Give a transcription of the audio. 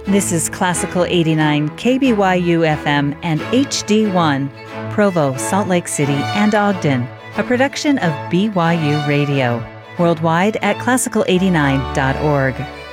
This is Classical 89 KBYU FM and HD1, Provo, Salt Lake City, and Ogden, a production of BYU Radio, worldwide at classical89.org.